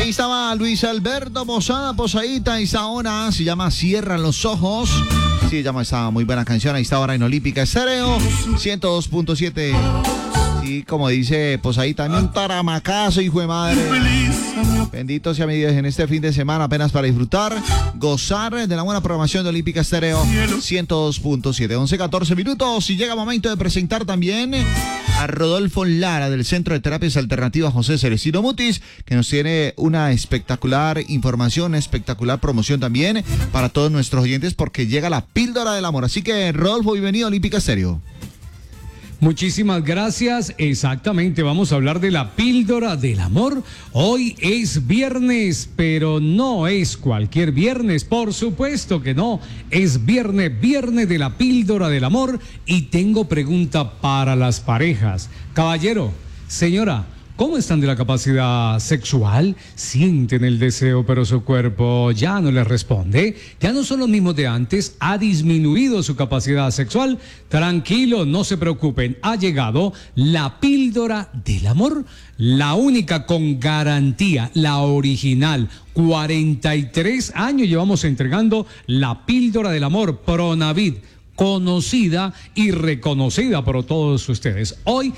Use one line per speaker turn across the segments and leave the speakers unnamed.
Ahí estaba Luis Alberto Posadita, y esa hora se llama Cierran los Ojos. Sí, llama esa muy buena canción. Ahí está ahora en Olímpica Estéreo 102.7. Y como dice Posadita, también un taramacazo, hijo de madre. Bendito sea mi Dios en este fin de semana, apenas para disfrutar, gozar de la buena programación de Olímpica Estéreo 102.7. 11:14 minutos y llega el momento de presentar también a Rodolfo Lara del Centro de Terapias Alternativas José Celestino Mutis, que nos tiene una espectacular información, espectacular promoción también para todos nuestros oyentes, porque llega la píldora del amor. Así que, Rodolfo, bienvenido a Olímpica Estéreo.
Muchísimas gracias. Exactamente, vamos a hablar de la píldora del amor. Hoy es viernes, pero no es cualquier viernes, por supuesto que no. Es viernes de la píldora del amor, y tengo pregunta para las parejas. Caballero, señora, ¿cómo están de la capacidad sexual? Sienten el deseo, pero su cuerpo ya no les responde. Ya no son los mismos de antes. Ha disminuido su capacidad sexual. Tranquilo, no se preocupen. Ha llegado la píldora del amor. La única con garantía, la original. 43 años llevamos entregando la píldora del amor Pronavid, conocida y reconocida por todos ustedes. Hoy,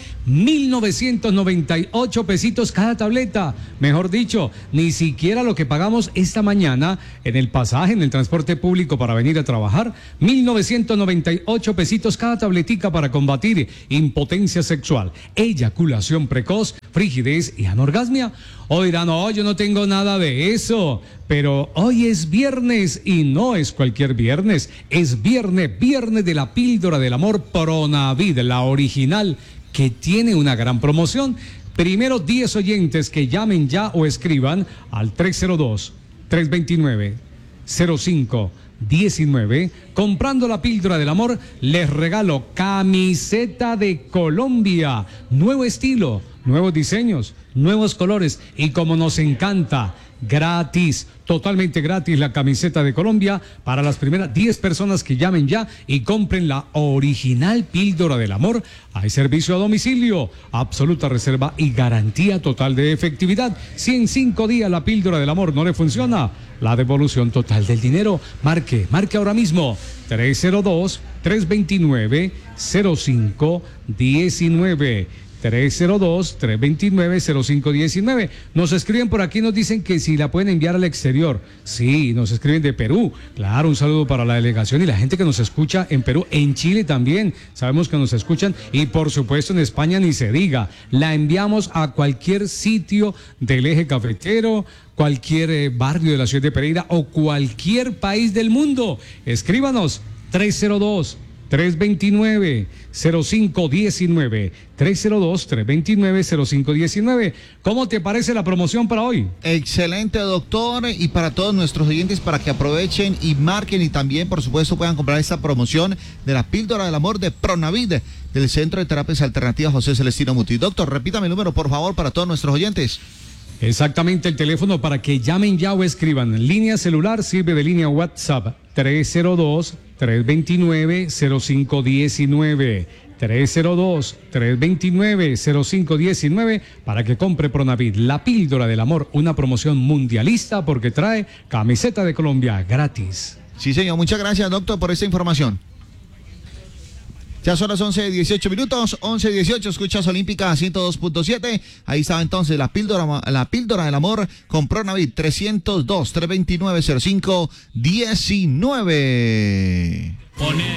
1,998 pesitos cada tableta. Mejor dicho, ni siquiera lo que pagamos esta mañana en el pasaje, en el transporte público para venir a trabajar. 1,998 pesitos cada tabletica para combatir impotencia sexual, eyaculación precoz, frigidez y anorgasmia. O dirán, no, yo no tengo nada de eso. Pero hoy es viernes, y no es cualquier viernes. Es viernes de la píldora del amor Pronavid, la original, que tiene una gran promoción. Primero 10 oyentes que llamen ya o escriban al 302-329-0519. Comprando la píldora del amor, les regalo camiseta de Colombia. Nuevo estilo, nuevos diseños, nuevos colores, y como nos encanta, gratis, totalmente gratis la camiseta de Colombia para las primeras 10 personas que llamen ya y compren la original píldora del amor. Hay servicio a domicilio, absoluta reserva y garantía total de efectividad. Si en 5 días la píldora del amor no le funciona, la devolución total del dinero. Marque ahora mismo 302-329-0519. 302-329-0519. Nos escriben por aquí, nos dicen que si la pueden enviar al exterior. Sí, nos escriben de Perú. Claro, un saludo para la delegación y la gente que nos escucha en Perú, en Chile también. Sabemos que nos escuchan, y por supuesto en España ni se diga. La enviamos a cualquier sitio del eje cafetero, cualquier barrio de la ciudad de Pereira o cualquier país del mundo. Escríbanos 302-329-0519. 302-329-0519. ¿Cómo te parece la promoción para hoy?
Excelente, doctor, y para todos nuestros oyentes, para que aprovechen y marquen, y también, por supuesto, puedan comprar esta promoción de la píldora del amor de Pronavid del Centro de Terapias Alternativas José Celestino Mutis. Doctor, repítame el número, por favor, para todos nuestros oyentes.
Exactamente, el teléfono para que llamen ya o escriban. Línea celular, sirve de línea WhatsApp. 302-329-0519. 302-329-0519 para que compre Pronavid, la píldora del amor, una promoción mundialista porque trae camiseta de Colombia gratis.
Sí, señor, muchas gracias, doctor, por esta información. Ya son las 11:18 minutos, 11:18, escuchas Olímpica 102.7. Ahí estaba entonces la píldora del amor con Pronavid, 302-329-0519.